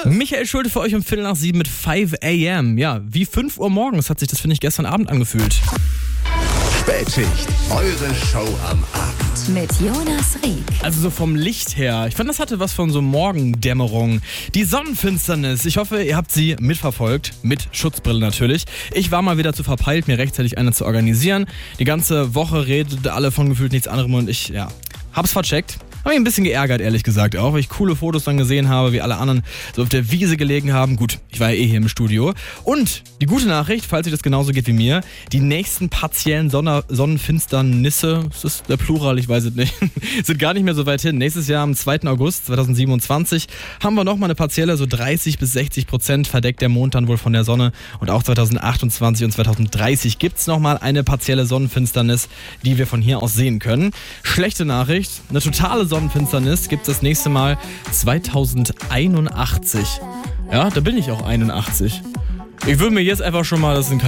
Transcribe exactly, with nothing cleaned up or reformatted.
Michael Schulte für euch um Viertel nach sieben mit five a m. Ja, wie fünf Uhr morgens hat sich das, finde ich, gestern Abend angefühlt. Spätschicht, eure Show am Abend. Mit Jonas Rieck. Also so vom Licht her. Ich fand, das hatte was von so Morgendämmerung. Die Sonnenfinsternis. Ich hoffe, ihr habt sie mitverfolgt. Mit Schutzbrille natürlich. Ich war mal wieder zu verpeilt, mir rechtzeitig eine zu organisieren. Die ganze Woche redet alle von gefühlt nichts anderem und ich, ja, hab's vercheckt. Hab mich ein bisschen geärgert, ehrlich gesagt auch, weil ich coole Fotos dann gesehen habe, wie alle anderen so auf der Wiese gelegen haben. Gut, ich war ja eh hier im Studio. Und die gute Nachricht, falls euch das genauso geht wie mir, die nächsten partiellen Sonne- Sonnenfinsternisse, ist das der Plural, ich weiß es nicht, sind gar nicht mehr so weit hin. Nächstes Jahr am zweiten August zweitausendsiebenundzwanzig haben wir nochmal eine partielle, so dreißig bis sechzig Prozent verdeckt der Mond dann wohl von der Sonne. Und auch zweitausendachtundzwanzig und zweitausenddreißig gibt's nochmal eine partielle Sonnenfinsternis, die wir von hier aus sehen können. Schlechte Nachricht, eine totale Sonnenfinsternis gibt es das nächste Mal zweitausendeinundachtzig. Ja, da bin ich auch einundachtzig. Ich würde mir jetzt einfach schon mal das in